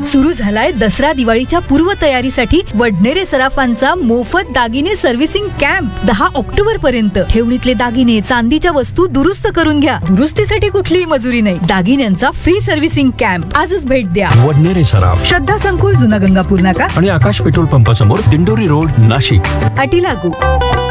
सुरू झालाय दसरा दिवाळीच्या पूर्व तयारीसाठी वडनेरे सराफांचा मोफत दागिने सर्व्हिसिंग कॅम्प 10 ऑक्टोबर पर्यंत. ठेवणीतले दागिने, चांदीच्या वस्तू दुरुस्त करून घ्या. दुरुस्तीसाठी कुठलीही मजुरी नाही. दागिन्यांचा फ्री सर्व्हिसिंग कॅम्प. आजच भेट द्या. वडनेरे सराफ, श्रद्धा संकुल, जुना गंगापूर नाका आणि आकाश पेट्रोल पंपासमोर, दिंडोरी रोड, नाशिक. अटी लागू.